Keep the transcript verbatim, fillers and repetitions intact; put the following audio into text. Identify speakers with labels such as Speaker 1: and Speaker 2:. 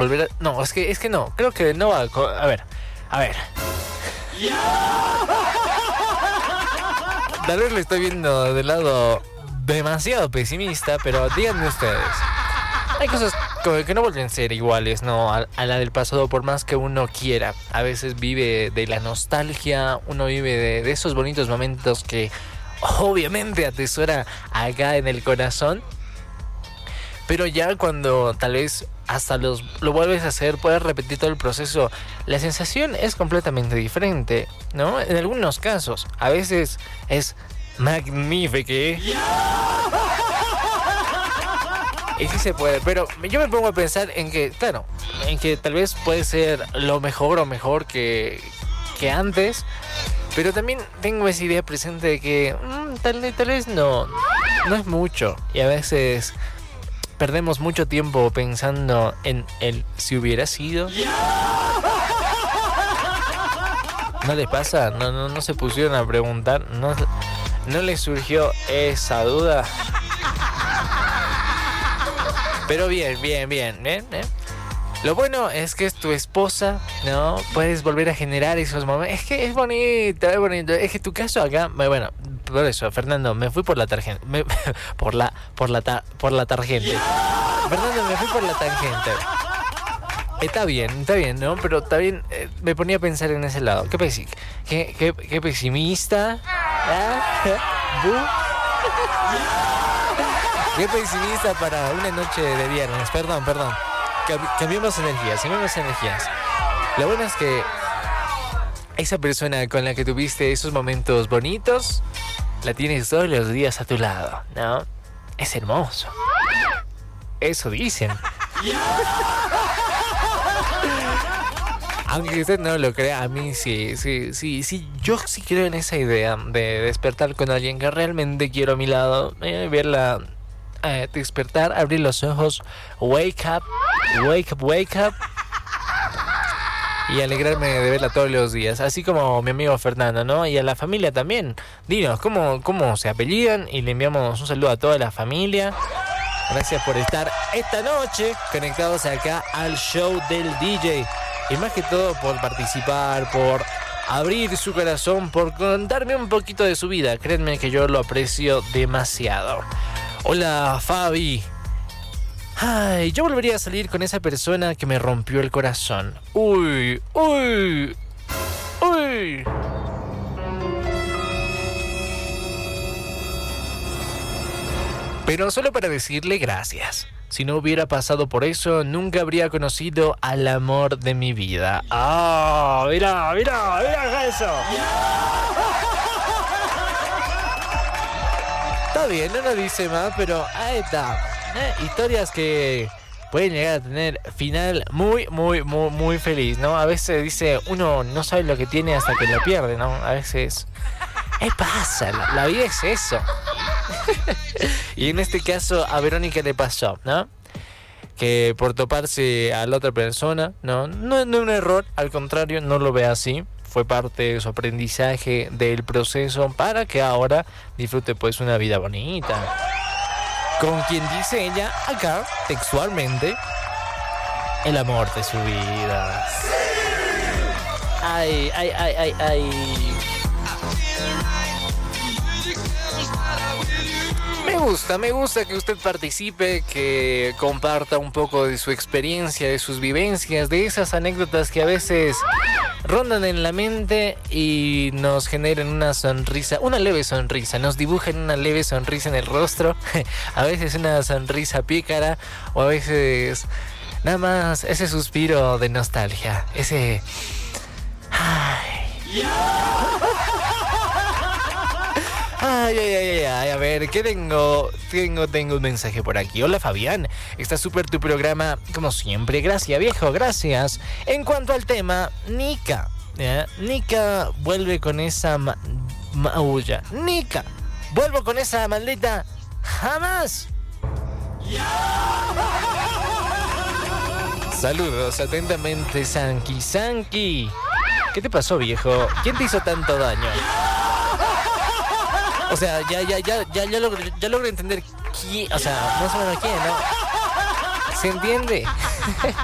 Speaker 1: volver a... No, es que, es que no, creo que no va a... co- A ver, a ver. Tal vez lo estoy viendo del lado demasiado pesimista, pero díganme ustedes. Hay cosas que que no vuelven a ser iguales, ¿no? A, a la del pasado, por más que uno quiera. A veces vive de la nostalgia, uno vive de, de esos bonitos momentos que obviamente atesora acá en el corazón. Pero ya cuando tal vez hasta los, lo vuelves a hacer, puedes repetir todo el proceso, la sensación es completamente diferente, ¿no? En algunos casos, a veces es magnífico. Y sí se puede, pero yo me pongo a pensar en que, claro, en que tal vez puede ser lo mejor o mejor que, que antes, pero también tengo esa idea presente de que mmm, tal, tal vez no, no es mucho. Y a veces perdemos mucho tiempo pensando en el si hubiera sido. ¿No les pasa? ¿No, no, no se pusieron a preguntar? ¿No, no les surgió esa duda? Pero bien, bien, bien, ¿eh? ¿eh? Lo bueno es que es tu esposa, ¿no? Puedes volver a generar esos momentos. Es que es bonito, es bonito. Es que tu caso acá, bueno, por eso, Fernando, me fui por la tarjeta. Me, por la, por la, ta, por la tangente. Fernando, me fui por la tangente. Está bien, está bien, ¿no? Pero está bien, eh, me ponía a pensar en ese lado. ¿Qué, pesi qué, qué, qué pesimista? ¿Ah? ¿Bu? Qué pesimista para una noche de viernes. Perdón, perdón. Cambiemos energías, cambiemos energías. Lo bueno es que esa persona con la que tuviste esos momentos bonitos, la tienes todos los días a tu lado, ¿no? Es hermoso. Eso dicen. Aunque usted no lo crea, a mí sí, sí, sí, sí. Yo sí creo en esa idea de despertar con alguien que realmente quiero a mi lado, eh, verla... Eh, despertar, abrir los ojos, wake up, wake up, wake up y alegrarme de verla todos los días, así como mi amigo Fernando, ¿no? Y a la familia también. Dinos, ¿cómo, cómo se apellidan? Y le enviamos un saludo a toda la familia. Gracias por estar esta noche conectados acá al show del D J. Y más que todo por participar, por abrir su corazón, por contarme un poquito de su vida. Créanme que yo lo aprecio demasiado. Hola, Fabi. Ay, yo volvería a salir con esa persona que me rompió el corazón. Uy, uy, uy. Pero solo para decirle gracias. Si no hubiera pasado por eso, nunca habría conocido al amor de mi vida. ¡Ah! Oh, mira, mira, mira eso. Está bien, no lo dice más, pero ahí está. Eh, historias que pueden llegar a tener final muy, muy, muy, muy feliz, ¿no? A veces dice, uno no sabe lo que tiene hasta que lo pierde, ¿no? A veces... ¿Qué pasa? La, la vida es eso. Y en este caso a Verónica le pasó, ¿no? Que por toparse a la otra persona, ¿no? No, no es un error, al contrario, no lo ve así. Fue parte de su aprendizaje del proceso para que ahora disfrute pues una vida bonita. Con quien dice ella acá, textualmente, el amor de su vida. Ay, ay, ay, ay, ay. Me gusta, me gusta que usted participe, que comparta un poco de su experiencia, de sus vivencias, de esas anécdotas que a veces rondan en la mente y nos generan una sonrisa, una leve sonrisa, nos dibujan una leve sonrisa en el rostro, a veces una sonrisa pícara o a veces nada más ese suspiro de nostalgia, ese... Ay... Ay, ay, ay, ay, a ver, ¿qué tengo? Tengo, tengo un mensaje por aquí. Hola, Fabián, está súper tu programa, como siempre. Gracias, viejo, gracias. En cuanto al tema, Nika, ¿eh? Nika vuelve con esa ma maulla. Nika, vuelvo con esa maldita jamás. Saludos, atentamente, Sanki. Sanki, ¿qué te pasó, viejo? ¿Quién te hizo tanto daño? O sea, ya, ya, ya, ya, ya logro, ya logro entender quién, o sea, más o menos quién, ¿no? ¿Se entiende?